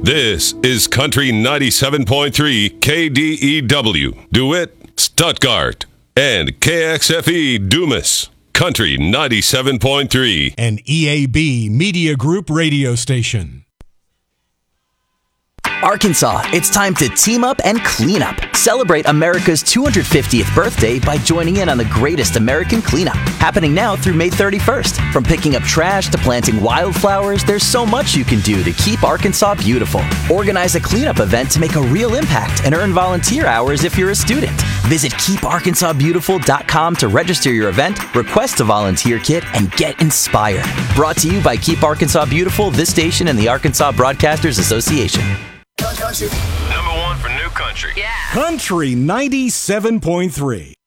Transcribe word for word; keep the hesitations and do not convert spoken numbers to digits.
This is Country ninety-seven point three K D E W, DeWitt, Stuttgart, and K X F E Dumas. Country ninety-seven point three. An E A B Media Group radio station. Arkansas, it's time to team up and clean up. Celebrate America's two hundred fiftieth birthday by joining in on the greatest American cleanup, happening now through May thirty-first. From picking up trash to planting wildflowers, there's so much you can do to keep Arkansas beautiful. Organize a cleanup event to make a real impact and earn volunteer hours if you're a student. Visit keep arkansas beautiful dot com to register your event, request a volunteer kit, and get inspired. Brought to you by Keep Arkansas Beautiful, this station, and the Arkansas Broadcasters Association. Country. Number one for new country. Yeah. Country ninety-seven point three.